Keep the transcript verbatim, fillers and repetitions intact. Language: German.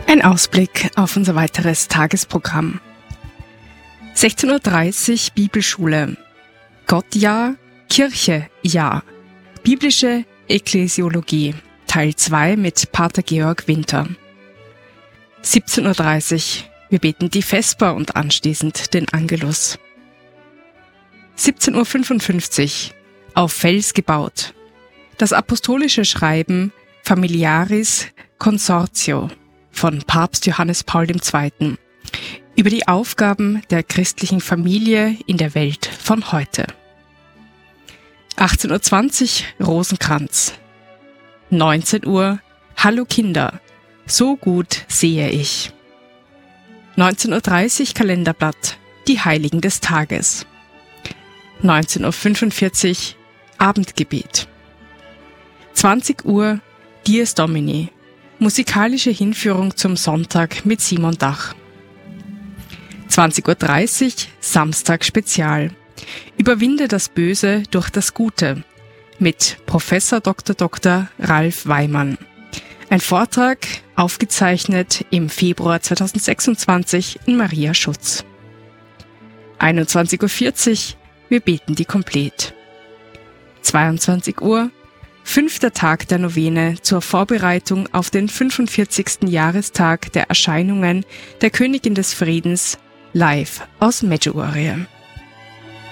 Ein Ausblick auf unser weiteres Tagesprogramm. sechzehn Uhr dreißig Bibelschule. Gott ja, Kirche ja. Biblische Ekklesiologie, Teil zwei mit Pater Georg Winter. siebzehn Uhr dreißig. Wir beten die Vesper und anschließend den Angelus. siebzehn Uhr fünfundfünfzig. Auf Fels gebaut. Das apostolische Schreiben Familiaris Consortio von Papst Johannes Paul der Zweite. Über die Aufgaben der christlichen Familie in der Welt von heute. achtzehn Uhr zwanzig Rosenkranz. neunzehn Uhr Hallo Kinder, so gut sehe ich. neunzehn Uhr dreißig Kalenderblatt, die Heiligen des Tages. neunzehn Uhr fünfundvierzig Abendgebet. zwanzig Uhr Dies Domini, musikalische Hinführung zum Sonntag mit Simon Dach. zwanzig Uhr dreißig Samstag Spezial. Überwinde das Böse durch das Gute mit Professor Doktor Doktor Ralf Weimann. Ein Vortrag, aufgezeichnet im Februar zweitausendsechsundzwanzig in Maria Schutz. einundzwanzig Uhr vierzig Wir beten die Komplett. zweiundzwanzig Uhr Fünfter Tag der Novene zur Vorbereitung auf den fünfundvierzigsten Jahrestag der Erscheinungen der Königin des Friedens live aus Medjugorje.